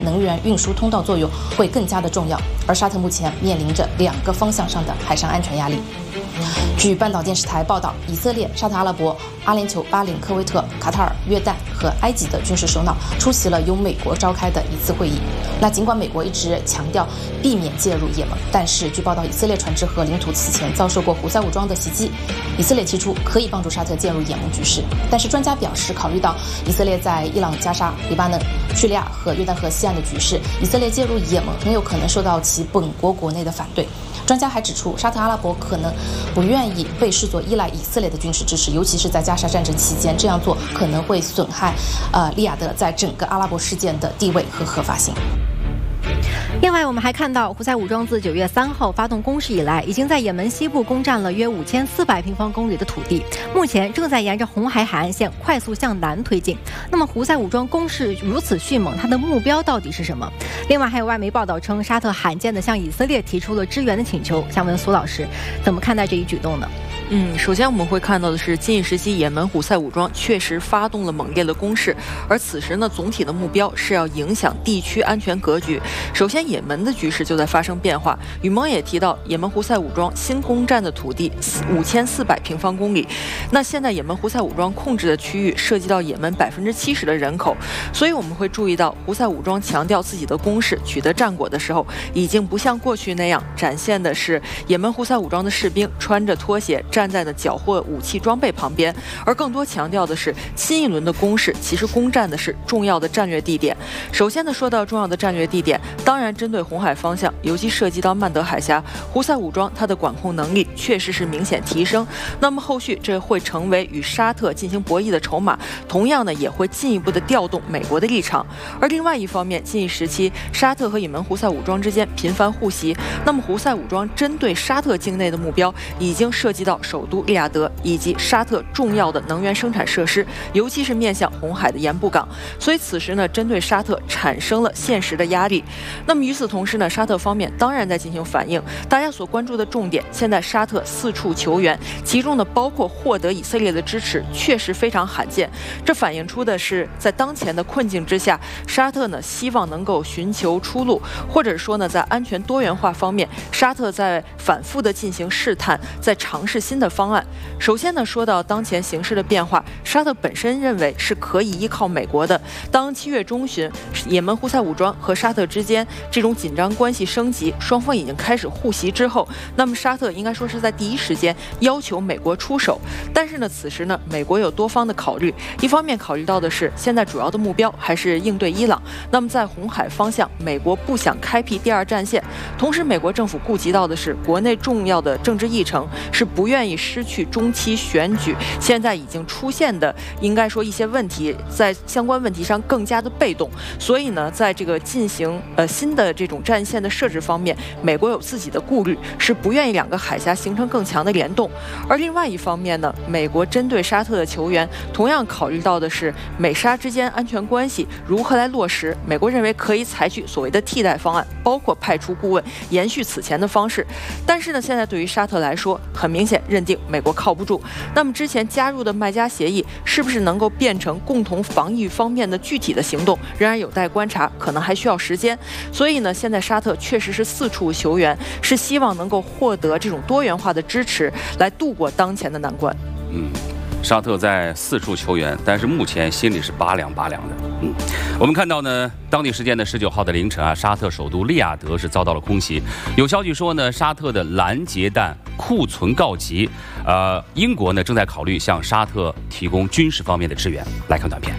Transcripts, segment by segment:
能源运输通道作用会更加的重要，而沙特目前面临着2个方向上的海上安全压力。据半岛电视台报道，以色列、沙特阿拉伯、阿联酋、巴林、科威特、卡塔尔、约旦和埃及的军事首脑出席了由美国召开的一次会议。那尽管美国一直强调避免介入也门，但是据报道，以色列船只和领土此前遭受过胡塞武装的袭击。以色列提出可以帮助沙特介入也门局势，但是专家表示，考虑到以色列在伊朗、加沙、黎巴嫩、叙利亚和约旦河西岸的局势，以色列介入也门很有可能受到其本国国内的反对。专家还指出，沙特阿拉伯可能不愿意被视作依赖以色列的军事支持，尤其是在加沙战争期间，这样做可能会损害利雅得在整个阿拉伯事件的地位和合法性。 另外，我们还看到，胡塞武装自9月3号发动攻势以来，已经在也门西部攻占了约5400平方公里的土地，目前正在沿着红海海岸线快速向南推进。那么，胡塞武装攻势如此迅猛，它的目标到底是什么？另外，还有外媒报道称，沙特罕见地向以色列提出了支援的请求。想问苏老师，怎么看待这一举动呢？ 首先我们会看到的是，近一时期也门胡塞武装确实发动了猛烈的攻势，而此时呢，总体的目标是要影响地区安全格局。首先，也门的局势就在发生变化。雨萌也提到，也门胡塞武装新攻占的土地5400平方公里，那现在也门胡塞武装控制的区域涉及到也门70%的人口，所以我们会注意到，胡塞武装强调自己的攻势取得战果的时候，已经不像过去那样展现的是也门胡塞武装的士兵穿着拖鞋站在了缴获武器装备旁边，而更多强调的是新一轮的攻势其实攻占的是重要的战略地点。首先呢，说到重要的战略地点，当然针对红海方向，尤其涉及到曼德海峡，胡塞武装它的管控能力确实是明显提升。那么后续这会成为与沙特进行博弈的筹码，同样呢也会进一步的调动美国的立场。而另外一方面，近一时期沙特和也门胡塞武装之间频繁互袭，那么胡塞武装针对沙特境内的目标已经涉及到首都利雅得以及沙特重要的能源生产设施，尤其是面向红海的盐步港，所以此时呢，针对沙特产生了现实的压力。那么与此同时呢，沙特方面当然在进行反应。大家所关注的重点，现在沙特四处求援，其中呢包括获得以色列的支持，确实非常罕见。这反映出的是在当前的困境之下，沙特呢希望能够寻求出路，或者说呢在安全多元化方面，沙特在反复的进行试探，在尝试新的方案。首先呢，说到当前形势的变化，沙特本身认为是可以依靠美国的。当7月中旬，也门胡塞武装和沙特之间这种紧张关系升级，双方已经开始互袭之后，那么沙特应该说是在第一时间要求美国出手。但是呢，此时呢，美国有多方的考虑，一方面考虑到的是现在主要的目标还是应对伊朗，那么在红海方向，美国不想开辟第二战线，同时美国政府顾及到的是国内重要的政治议程，是不愿意失去中期选举现在已经出现的应该说一些问题，在相关问题上更加的被动。所以呢，在这个进行新的这种战线的设置方面，美国有自己的顾虑，是不愿意2个海峡形成更强的联动。而另外一方面呢，美国针对沙特的求援，同样考虑到的是美沙之间安全关系如何来落实。美国认为可以采取所谓的替代方案，包括派出顾问，延续此前的方式。但是呢，现在对于沙特来说，很明显认定美国靠不住。那么之前加入的麦加协议是不是能够变成共同防御方面的具体的行动，仍然有待观察，可能还需要时间。所以呢，现在沙特确实是四处求援，是希望能够获得这种多元化的支持，来度过当前的难关。 沙特在四处求援，但是目前心里是拔凉拔凉的。我们看到呢，当地时间的19号的凌晨啊，沙特首都利雅得是遭到了空袭。有消息说呢，沙特的拦截弹库存告急。英国呢正在考虑向沙特提供军事方面的支援。来看短片。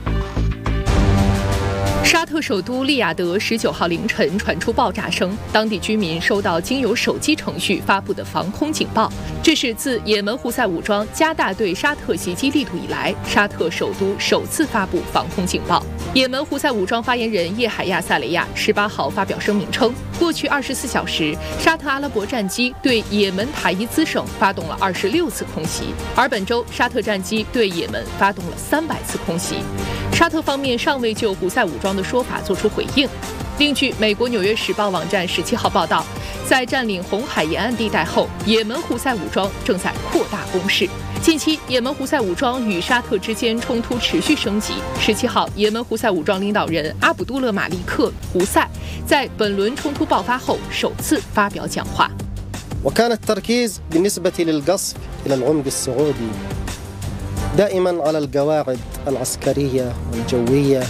沙特首都利雅得19号凌晨传出爆炸声，当地居民收到经由手机程序发布的防空警报。这是自也门胡塞武装加大对沙特袭击力度以来，沙特首都首次发布防空警报。也门胡塞武装发言人叶海亚·萨雷亚18号发表声明称，过去24小时，沙特阿拉伯战机对也门塔伊兹省发动了26次空袭，而本周沙特战机对也门发动了300次空袭。沙特方面尚未就胡塞武装的说法作出回应。另据美国《纽约时报》网站17号报道，在占领红海沿岸地带后，也门胡塞武装正在扩大攻势。 近期，也门胡塞武装与沙特之间冲突持续升级。17号，也门胡塞武装领导人阿卜杜勒马利克胡塞在本轮冲突爆发后首次发表讲话。 وكان التركيز بالنسبة للقصف إلى العمق السعودي دائما على القواعد العسكرية والجوية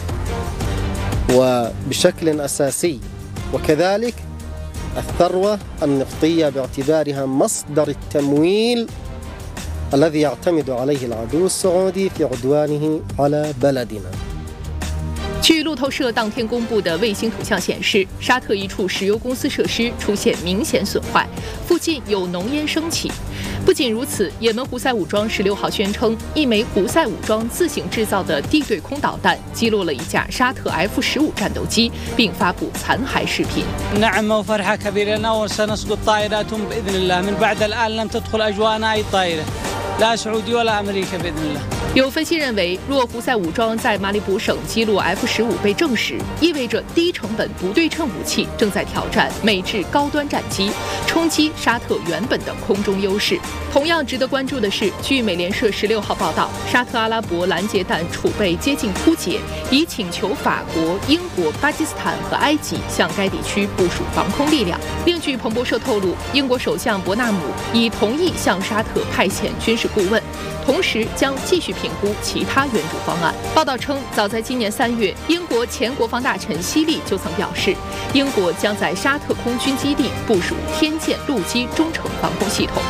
وبشكل أساسي وكذلك الثروة النفطية باعتبارها مصدر التمويل الذي يعتمد عليه العدو السعودي في عدوانه على بلدنا。 据路透社当天公布的卫星图像显示，沙特一处石油公司设施出现明显损坏，附近有浓烟升起。不仅如此，也门胡塞武装16号宣称，一枚胡塞武装自行制造的地对空导弹击落了一架沙特 F-15战斗机，并发布残骸视频。 نعم وفرحة كبيرة لنا وسنسقط طائراتهم بإذن الله من بعد الآن لم تدخل أجواءنا أي طائرة لا سعودي ولا أمريكا بإذن الله。 有分析认为，若胡塞武装在马里卜省击落 F-15被证实，意味着低成本不对称武器正在挑战美制高端战机，冲击沙特原本的空中优势。同样值得关注的是，据美联社16号报道，沙特阿拉伯拦截弹储备接近枯竭，已请求法国、英国、巴基斯坦和埃及向该地区部署防空力量。另据彭博社透露，英国首相伯纳姆已同意向沙特派遣军事顾问，同时将继续评估其他援助方案。报道称，早在今年3月，英国前国防大臣希利就曾表示，英国将在沙特空军基地部署天剑陆基中程防空系统。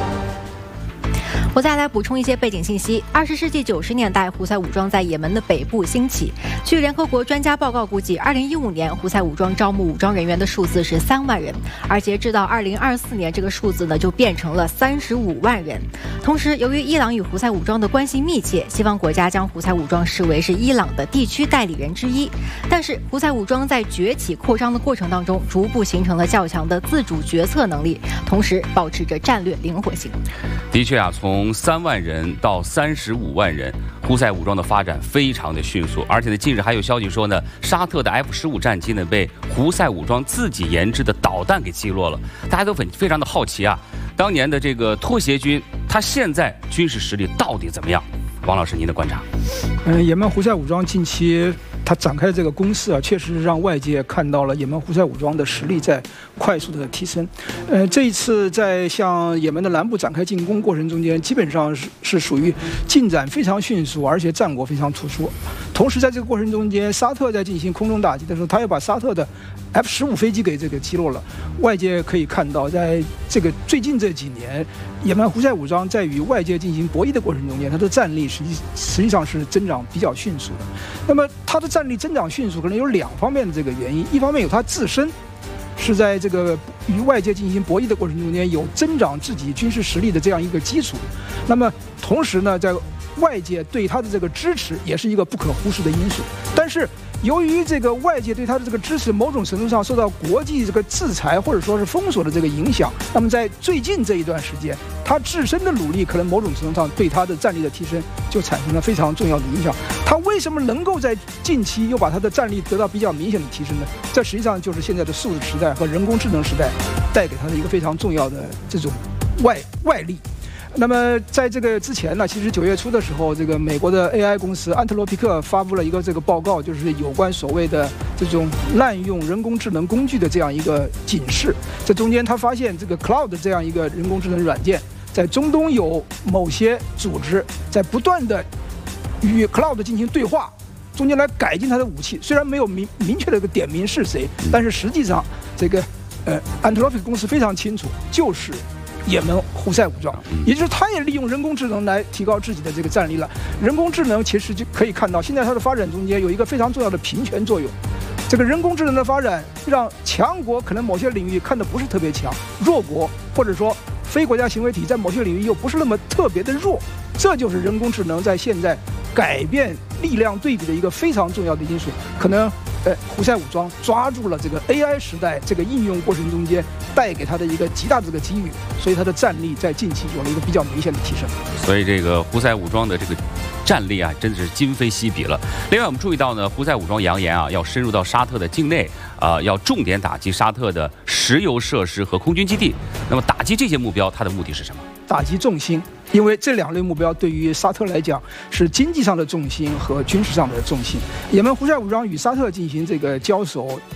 我再来补充一些背景信息。20世纪90年代，胡塞武装在也门的北部兴起。据联合国专家报告估计，2015年胡塞武装招募武装人员的数字是3万人，而截至到2024年，这个数字呢就变成了35万人。同时，由于伊朗与胡塞武装的关系密切，西方国家将胡塞武装视为是伊朗的地区代理人之一。但是，胡塞武装在崛起扩张的过程当中，逐步形成了较强的自主决策能力，同时保持着战略灵活性。 的确啊，从3万人到35万人，胡塞武装的发展非常的迅速。而且呢，近日还有消息说呢，沙特的 F-15战机呢被胡塞武装自己研制的导弹给击落了。大家都非常的好奇啊，当年的这个拖鞋军，他现在军事实力到底怎么样？王老师，您的观察？ 也门胡塞武装近期他展开这个攻势啊，确实让外界看到了也门胡塞武装的实力在快速的提升。这一次在向也门的南部展开进攻过程中间，基本上是属于进展非常迅速，而且战果非常突出。同时在这个过程中间，沙特在进行空中打击的时候，他又把沙特的 F-15飞机给这个击落了。外界可以看到，在这个最近这几年，也门胡塞武装在与外界进行博弈的过程中间，它的战力实际上是增长比较迅速的。那么它的战力增长迅速，可能有2方面的这个原因。一方面有它自身是在这个与外界进行博弈的过程中间有增长自己军事实力的这样一个基础。那么同时呢，在外界对它的这个支持也是一个不可忽视的因素。但是由于这个外界对它的这个支持某种程度上受到国际这个制裁或者说是封锁的这个影响，那么在最近这一段时间，它自身的努力可能某种程度上对它的战力的提升就产生了非常重要的影响。它为什么能够在近期又把它的战力得到比较明显的提升呢？这实际上就是现在的数字时代和人工智能时代带给它的一个非常重要的这种外力。那么在这个之前呢，其实9月初的时候，这个美国的 AI 公司安特罗皮克发布了一个这个报告，就是有关所谓的这种滥用人工智能工具的这样一个警示。这中间他发现这个 Cloud 这样一个人工智能软件，在中东有某些组织在不断的与 Cloud 进行对话，中间来改进它的武器。虽然没有明确的一个点名是谁，但是实际上这个安特罗皮克公司非常清楚，就是也门胡塞武装，也就是他也利用人工智能来提高自己的这个战力了。人工智能其实就可以看到，现在它的发展中间有一个非常重要的平权作用。这个人工智能的发展让强国可能某些领域看得不是特别强，弱国或者说非国家行为体在某些领域又不是那么特别的弱，这就是人工智能在现在改变力量对比的一个非常重要的因素。可能胡塞武装抓住了这个 AI 时代这个应用过程中间带给他的一个极大的这个机遇，所以他的战力在近期有了一个比较明显的提升。 所以这个胡塞武装的这个战力啊，真的是今非昔比了。另外，我们注意到呢，胡塞武装扬言啊，要深入到沙特的境内，要重点打击沙特的石油设施和空军基地。那么，打击这些目标，它的目的是什么？ 打击重心， 因为这2类目标对于沙特来讲是经济上的重心和军事上的重心。也门胡塞武装与沙特进行这个交手，